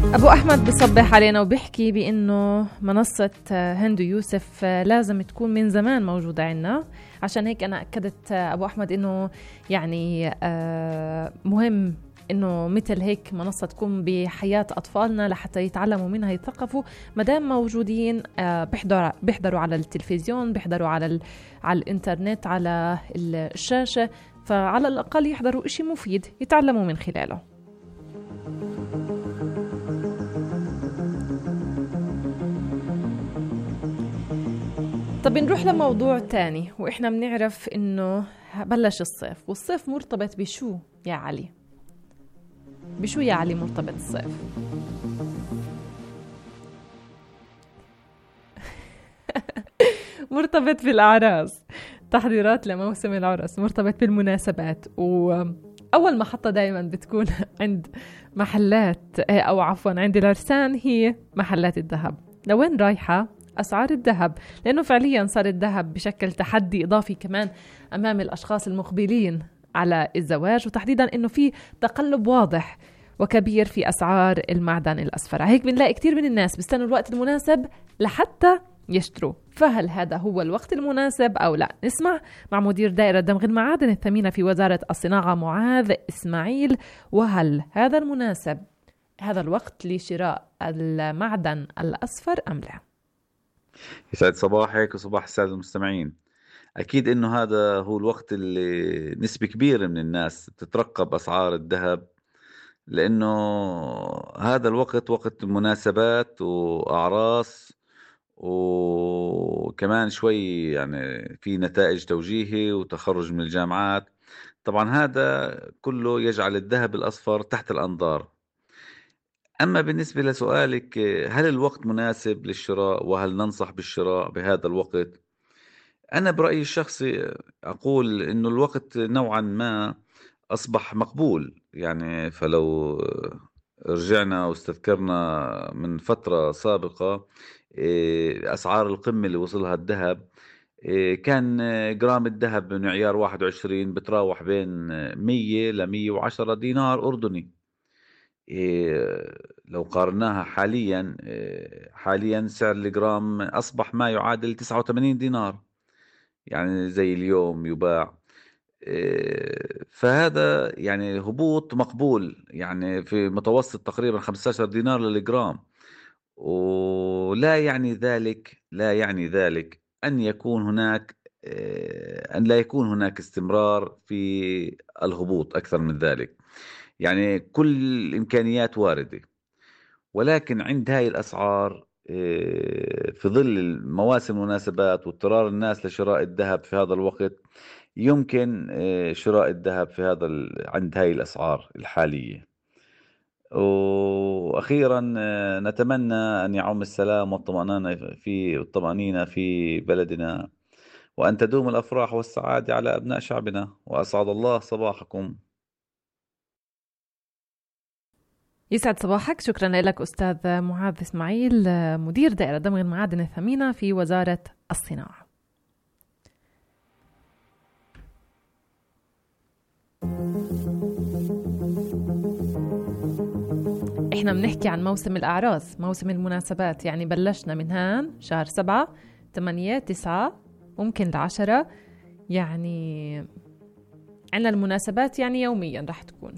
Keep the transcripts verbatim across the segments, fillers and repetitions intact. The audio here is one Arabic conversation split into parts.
أبو أحمد بصبح علينا وبيحكي بأنه منصة هند يوسف لازم تكون من زمان موجودة عنا. عشان هيك أنا أكدت أبو أحمد أنه يعني مهم أنه مثل هيك منصة تكون بحياة أطفالنا لحتى يتعلموا منها يتثقفوا. مدام موجودين بيحضروا بيحضروا على التلفزيون، بيحضروا على ال... على الإنترنت، على الشاشة، فعلى الأقل يحضروا إشي مفيد يتعلموا من خلاله. طب نروح لموضوع تاني، وإحنا بنعرف إنه بلش الصيف، والصيف مرتبط بشو يا علي؟ بشو يا علي مرتبط الصيف؟ مرتبط بالأعراس، تحضيرات لموسم العرس، مرتبط بالمناسبات. وأول محطة دايما بتكون عند محلات أو عفوا عند العرسان هي محلات الذهب. لوين رايحة أسعار الذهب؟ لأنه فعليا صار الذهب بشكل تحدي إضافي كمان أمام الأشخاص المقبلين على الزواج، وتحديدا أنه في تقلب واضح وكبير في أسعار المعدن الأصفر. هيك بنلاقي كتير من الناس بيستنوا الوقت المناسب لحتى يشتروا. فهل هذا هو الوقت المناسب أو لا؟ نسمع مع مدير دائرة دمغ المعادن الثمينة في وزارة الصناعة معاذ إسماعيل. وهل هذا المناسب، هذا الوقت لشراء المعدن الأصفر أم لا؟ يسعد صباحك وصباح السادة المستمعين. أكيد إنه هذا هو الوقت اللي نسبة كبيرة من الناس تترقب أسعار الذهب، لأنه هذا الوقت وقت مناسبات وأعراس، وكمان شوي يعني في نتائج توجيهي وتخرج من الجامعات. طبعا هذا كله يجعل الذهب الأصفر تحت الأنظار. أما بالنسبة لسؤالك، هل الوقت مناسب للشراء وهل ننصح بالشراء بهذا الوقت؟ أنا برأيي الشخصي أقول إنه الوقت نوعا ما أصبح مقبول. يعني فلو رجعنا واستذكرنا من فترة سابقة، إيه، أسعار القمة اللي وصلها الذهب، إيه، كان جرام الذهب من عيار واحد وعشرين بتراوح بين مية ل مية وعشرة دينار أردني. إيه، لو قارناها حاليا، إيه، حاليا سعر الجرام أصبح ما يعادل تسعة وثمانين دينار، يعني زي اليوم يباع. إيه، فهذا يعني هبوط مقبول، يعني في متوسط تقريبا خمسة عشر دينار للجرام. ولا يعني ذلك لا يعني ذلك أن يكون هناك إيه، أن لا يكون هناك استمرار في الهبوط أكثر من ذلك. يعني كل الإمكانيات واردة، ولكن عند هاي الأسعار، إيه، في ظل مواسم المناسبات واضطرار الناس لشراء الذهب في هذا الوقت، يمكن إيه، شراء الذهب في هذا ال- عند هاي الأسعار الحالية. وأخيرا، آه، نتمنى أن يعم السلام والطمأنينة في الطمأنينة في بلدنا، وأن تدوم الأفراح والسعادة على أبناء شعبنا، وأسعد الله صباحكم. يسعد صباحك. شكرا لك أستاذ معاذ إسماعيل، مدير دائرة دمغ المعادن الثمينة في وزارة الصناعة. احنا بنحكي عن موسم الأعراس، موسم المناسبات. يعني بلشنا من هان شهر سبعة، ثمانية، تسعة، ممكن لعشرة. يعني عنا المناسبات يعني يوميا رح تكون.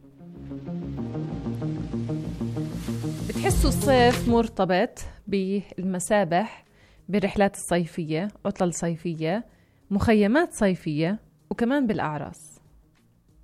بتحسوا الصيف مرتبط بالمسابح، بالرحلات الصيفية، عطلة الصيفية، مخيمات صيفية، وكمان بالأعراس.